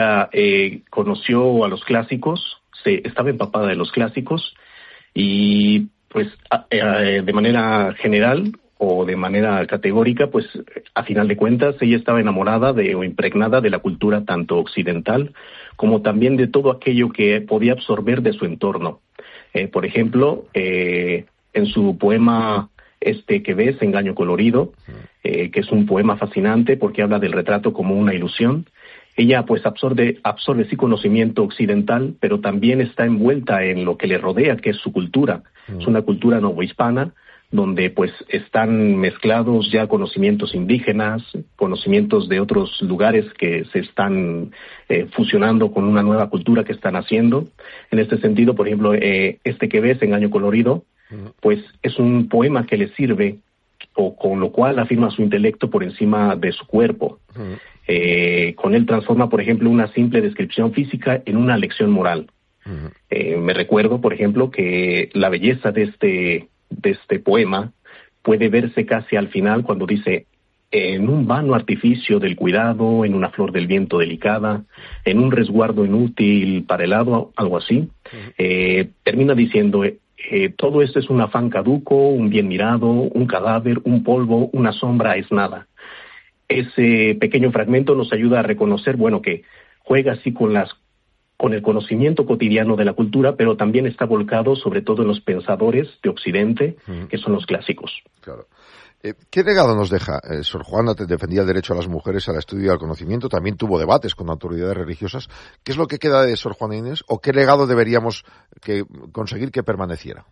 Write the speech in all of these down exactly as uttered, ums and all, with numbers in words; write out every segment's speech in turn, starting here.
eh, conoció a los clásicos, se, estaba empapada de los clásicos y pues a, eh, de manera general o de manera categórica, pues a final de cuentas ella estaba enamorada de o impregnada de la cultura tanto occidental como también de todo aquello que podía absorber de su entorno. Eh, por ejemplo, eh, en su poema Este que ves, Engaño colorido, eh, que es un poema fascinante porque habla del retrato como una ilusión, ella pues absorbe, absorbe sí conocimiento occidental, pero también está envuelta en lo que le rodea, que es su cultura. Mm. Es una cultura novohispana, donde pues están mezclados ya conocimientos indígenas, conocimientos de otros lugares que se están eh, fusionando con una nueva cultura que están haciendo. En este sentido, por ejemplo, eh, Este que ves, Engaño colorido, pues es un poema que le sirve, o con lo cual afirma su intelecto por encima de su cuerpo. Uh-huh. Eh, con él transforma, por ejemplo, una simple descripción física en una lección moral. Uh-huh. Eh, me recuerdo, por ejemplo, que la belleza de este, de este poema puede verse casi al final cuando dice: en un vano artificio del cuidado, en una flor del viento delicada, en un resguardo inútil para el hado, algo así. Uh-huh. Eh, termina diciendo: Eh, todo esto es un afán caduco, un bien mirado, un cadáver, un polvo, una sombra, es nada. Ese pequeño fragmento nos ayuda a reconocer, bueno, que juega así con las con el conocimiento cotidiano de la cultura, pero también está volcado sobre todo en los pensadores de Occidente, mm. que son los clásicos. Claro. Eh, ¿Qué legado nos deja? Eh, Sor Juana defendía el derecho a las mujeres al estudio y al conocimiento, también tuvo debates con autoridades religiosas. ¿Qué es lo que queda de Sor Juana Inés o qué legado deberíamos que, conseguir que permaneciera?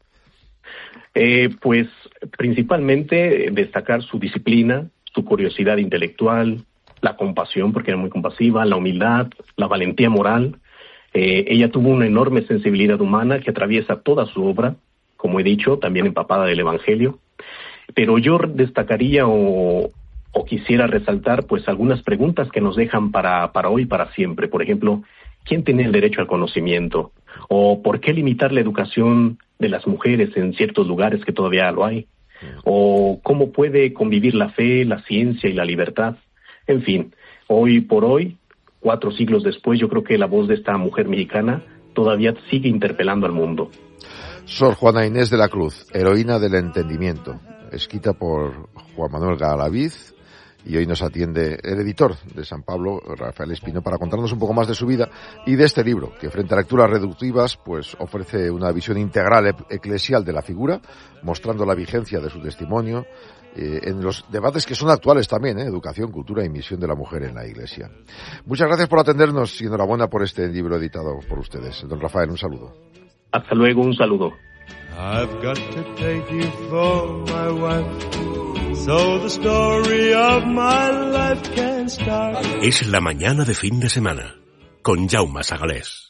Eh, pues principalmente destacar su disciplina, su curiosidad intelectual, la compasión, porque era muy compasiva, la humildad, la valentía moral. Eh, ella tuvo una enorme sensibilidad humana que atraviesa toda su obra, como he dicho, también empapada del Evangelio. Pero yo destacaría o, o quisiera resaltar pues algunas preguntas que nos dejan para, para hoy y para siempre. Por ejemplo, ¿quién tiene el derecho al conocimiento? ¿O por qué limitar la educación de las mujeres en ciertos lugares que todavía lo hay? ¿O cómo puede convivir la fe, la ciencia y la libertad? En fin, hoy por hoy, cuatro siglos después, yo creo que la voz de esta mujer mexicana todavía sigue interpelando al mundo. Sor Juana Inés de la Cruz, heroína del entendimiento, escrita por Juan Manuel Galaviz, y hoy nos atiende el editor de San Pablo, Rafael Espino, para contarnos un poco más de su vida y de este libro, que frente a lecturas reductivas, pues ofrece una visión integral eclesial de la figura, mostrando la vigencia de su testimonio eh, en los debates que son actuales también, ¿eh? Educación, cultura y misión de la mujer en la Iglesia. Muchas gracias por atendernos y enhorabuena por este libro editado por ustedes. Don Rafael, un saludo. Hasta luego, un saludo. I've got to take you for my wife, so the story of my life can start. Es la mañana de fin de semana, con Jaume Sagalés.